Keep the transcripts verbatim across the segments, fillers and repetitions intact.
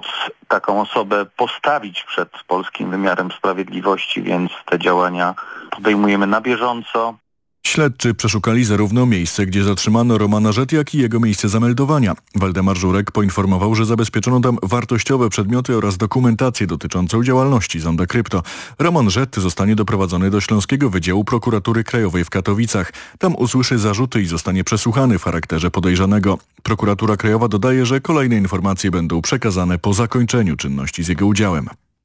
móc taką osobę postawić przed polskim wymiarem sprawiedliwości, więc te działania podejmujemy na bieżąco. Śledczy przeszukali zarówno miejsce, gdzie zatrzymano Romana Żett, jak i jego miejsce zameldowania. Waldemar Żurek poinformował, że zabezpieczono tam wartościowe przedmioty oraz dokumentację dotyczącą działalności Zonda Krypto. Roman Żett zostanie doprowadzony do Śląskiego Wydziału Prokuratury Krajowej w Katowicach. Tam usłyszy zarzuty i zostanie przesłuchany w charakterze podejrzanego. Prokuratura Krajowa dodaje, że kolejne informacje będą przekazane po zakończeniu czynności z jego udziałem.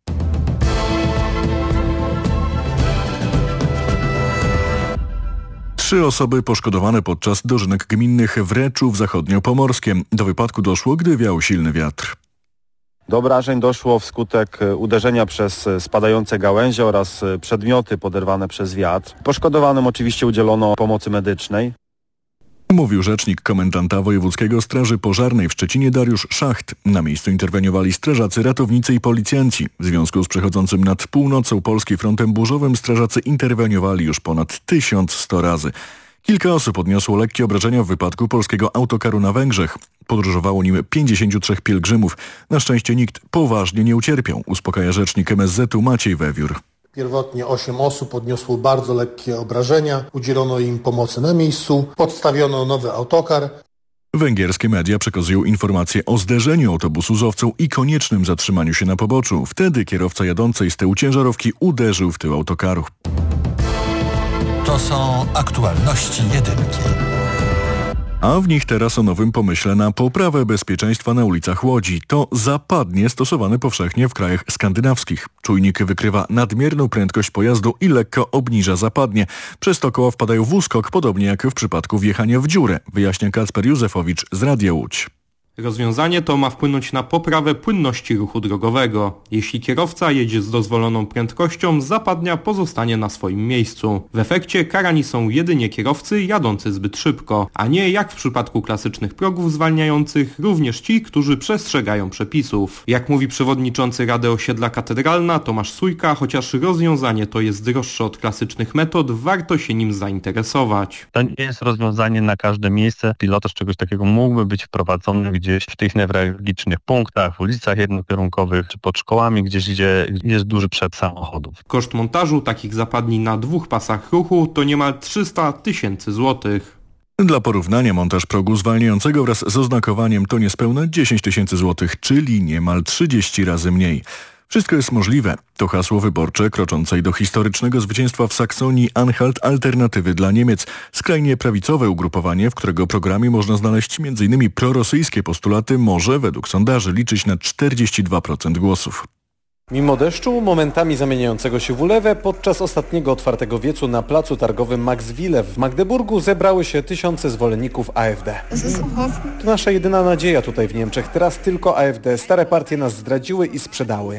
Trzy osoby poszkodowane podczas dożynek gminnych w Reczów Zachodniopomorskiem. Do wypadku doszło, gdy wiał silny wiatr. Do obrażeń doszło wskutek uderzenia przez spadające gałęzie oraz przedmioty poderwane przez wiatr. Poszkodowanym oczywiście udzielono pomocy medycznej. Mówił rzecznik komendanta wojewódzkiego Straży Pożarnej w Szczecinie Dariusz Szacht. Na miejscu interweniowali strażacy, ratownicy i policjanci. W związku z przechodzącym nad północą Polski frontem burzowym strażacy interweniowali już ponad tysiąc sto razy. Kilka osób odniosło lekkie obrażenia w wypadku polskiego autokaru na Węgrzech. Podróżowało nim pięćdziesięciu trzech pielgrzymów. Na szczęście nikt poważnie nie ucierpiał, uspokaja rzecznik M S Z-u Maciej Wewiór. Pierwotnie osiem osób odniosło bardzo lekkie obrażenia, udzielono im pomocy na miejscu, podstawiono nowy autokar. Węgierskie media przekazują informacje o zderzeniu autobusu z owcą i koniecznym zatrzymaniu się na poboczu. Wtedy kierowca jadącej z tyłu ciężarówki uderzył w tył autokaru. To są aktualności jedynki. A w nich teraz o nowym pomyśle na poprawę bezpieczeństwa na ulicach Łodzi. To zapadnie stosowany powszechnie w krajach skandynawskich. Czujnik wykrywa nadmierną prędkość pojazdu i lekko obniża zapadnie. Przez to koła wpadają w uskok, podobnie jak w przypadku wjechania w dziurę, wyjaśnia Kacper Józefowicz z Radia Łódź. Rozwiązanie to ma wpłynąć na poprawę płynności ruchu drogowego. Jeśli kierowca jedzie z dozwoloną prędkością, zapadnia pozostanie na swoim miejscu. W efekcie karani są jedynie kierowcy jadący zbyt szybko, a nie jak w przypadku klasycznych progów zwalniających również ci, którzy przestrzegają przepisów. Jak mówi przewodniczący Rady Osiedla Katedralna Tomasz Sójka, chociaż rozwiązanie to jest droższe od klasycznych metod, warto się nim zainteresować. To nie jest rozwiązanie na każde miejsce. Pilotaż czegoś takiego mógłby być wprowadzony gdzieś w tych newralgicznych punktach, w ulicach jednokierunkowych czy pod szkołami, gdzieś gdzie jest duży przepływ samochodów. Koszt montażu takich zapadni na dwóch pasach ruchu to niemal trzysta tysięcy złotych. Dla porównania montaż progu zwalniającego wraz z oznakowaniem to niespełna dziesięć tysięcy złotych, czyli niemal trzydzieści razy mniej. Wszystko jest możliwe. To hasło wyborcze kroczącej do historycznego zwycięstwa w Saksonii-Anhalt Alternatywy dla Niemiec. Skrajnie prawicowe ugrupowanie, w którego programie można znaleźć między innymi prorosyjskie postulaty, może według sondaży liczyć na czterdzieści dwa procent głosów. Mimo deszczu, momentami zamieniającego się w ulewę, podczas ostatniego otwartego wiecu na placu targowym Max Wille w Magdeburgu zebrały się tysiące zwolenników A F D. To nasza jedyna nadzieja tutaj w Niemczech. Teraz tylko A F D. Stare partie nas zdradziły i sprzedały.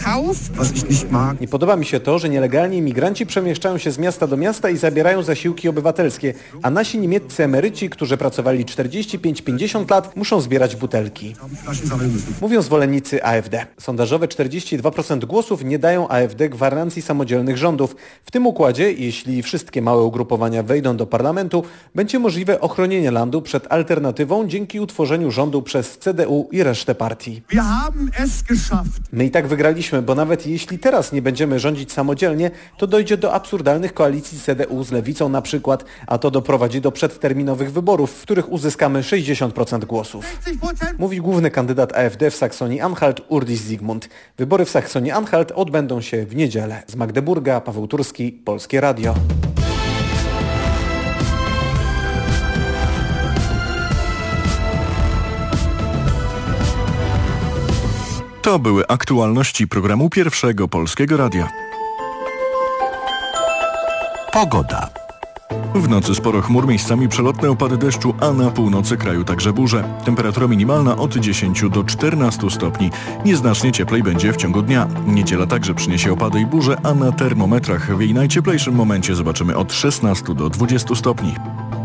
Nie podoba mi się to, że nielegalni imigranci przemieszczają się z miasta do miasta i zabierają zasiłki obywatelskie, a nasi niemieccy emeryci, którzy pracowali czterdzieści pięć pięćdziesiąt lat, muszą zbierać butelki. Mówią zwolennicy A F D. Sondażowe czterdzieści dwa procent głosów nie dają A F D gwarancji samodzielnych rządów. W tym układzie, jeśli wszystkie małe ugrupowania wejdą do parlamentu, będzie możliwe ochronienie landu przed alternatywą dzięki utworzeniu rządu przez C D U i resztę partii. My i tak wygraliśmy, bo nawet jeśli teraz nie będziemy rządzić samodzielnie, to dojdzie do absurdalnych koalicji C D U z lewicą na przykład, a to doprowadzi do przedterminowych wyborów, w których uzyskamy sześćdziesiąt procent głosów. Mówi główny kandydat A F D w Saksonii-Anhalt Urdis Zygmunt. Wybory w Saksonii-Anhalt odbędą się w niedzielę. Z Magdeburga, Paweł Turski, Polskie Radio. To były aktualności programu Pierwszego Polskiego Radia. Pogoda. W nocy sporo chmur, miejscami przelotne opady deszczu, a na północy kraju także burze. Temperatura minimalna od dziesięciu do czternastu stopni. Nieznacznie cieplej będzie w ciągu dnia. Niedziela także przyniesie opady i burze, a na termometrach w jej najcieplejszym momencie zobaczymy od szesnastu do dwudziestu stopni.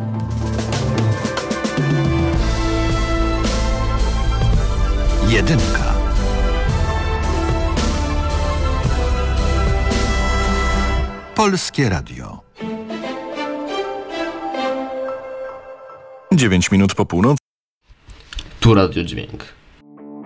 Jedynka. Polskie Radio. dziewięć minut po północy. Tu Radio Dźwięk.